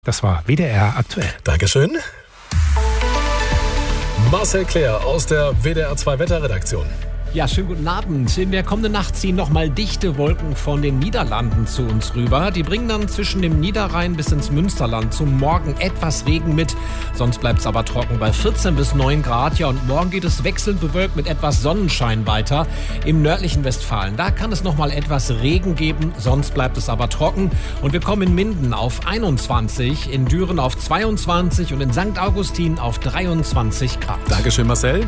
Das war WDR aktuell. Dankeschön. Marcel Claire aus der WDR 2 Wetterredaktion. Ja, schönen guten Abend. In der kommenden Nacht ziehen nochmal dichte Wolken von den Niederlanden zu uns rüber. Die bringen dann zwischen dem Niederrhein bis ins Münsterland zum Morgen etwas Regen mit. Sonst bleibt es aber trocken bei 14 bis 9 Grad. Ja, und morgen geht es wechselnd bewölkt mit etwas Sonnenschein weiter. Im nördlichen Westfalen, da kann es nochmal etwas Regen geben. Sonst bleibt es aber trocken. Und wir kommen in Minden auf 21, in Düren auf 22 und in St. Augustin auf 23 Grad. Dankeschön, Marcel.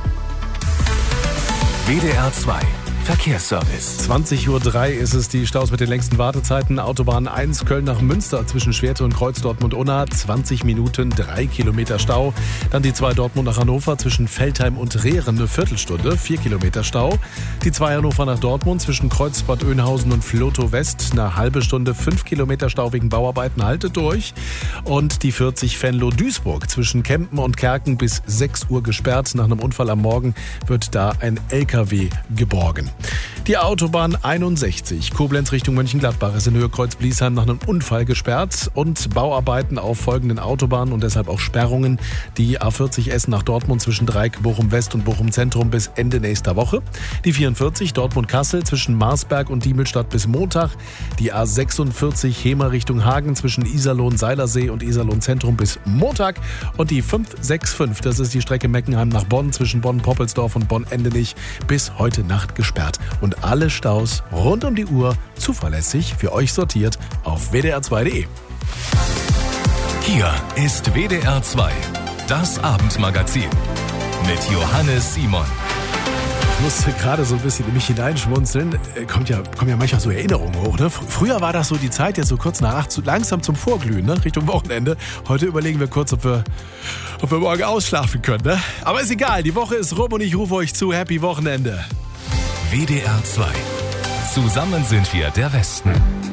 WDR 2 Verkehrsservice. 20.03 Uhr ist es, die Staus mit den längsten Wartezeiten. Autobahn 1 Köln nach Münster zwischen Schwerte und Kreuz Dortmund-Unna. 20 Minuten, 3 Kilometer Stau. Dann die 2 Dortmund nach Hannover zwischen Veltheim und Rehren eine Viertelstunde, 4 Kilometer Stau. Die 2 Hannover nach Dortmund zwischen Kreuzbad Oeynhausen und Flotow West eine halbe Stunde, 5 Kilometer Stau wegen Bauarbeiten, haltet durch. Und die 40 Venlo-Duisburg zwischen Kempen und Kerken bis 6 Uhr gesperrt. Nach einem Unfall am Morgen wird da ein LKW geborgen. Die Autobahn 61, Koblenz Richtung Mönchengladbach, ist in Höhe Kreuz-Bliesheim nach einem Unfall gesperrt und Bauarbeiten auf folgenden Autobahnen und deshalb auch Sperrungen. Die A40 Essen nach Dortmund zwischen Dreieck, Bochum West und Bochum Zentrum bis Ende nächster Woche. Die 44 Dortmund-Kassel zwischen Marsberg und Diemelstadt bis Montag. Die A46 Hemer Richtung Hagen zwischen Iserlohn-Seilersee und Iserlohn Zentrum bis Montag. Und die 565, das ist die Strecke Meckenheim nach Bonn zwischen Bonn-Poppelsdorf und Bonn-Endenich, bis heute Nacht gesperrt. Und alle Staus rund um die Uhr zuverlässig für euch sortiert auf wdr2.de. Hier ist WDR 2, das Abendmagazin mit Johannes Simon. Ich musste gerade so ein bisschen in mich hineinschmunzeln. Kommen ja manchmal so Erinnerungen hoch. Ne? Früher war das so die Zeit, jetzt so kurz nach 8, langsam zum Vorglühen, ne? Richtung Wochenende. Heute überlegen wir kurz, ob wir morgen ausschlafen können. Ne? Aber ist egal, die Woche ist rum und ich rufe euch zu. Happy Wochenende. WDR 2. Zusammen sind wir der Westen.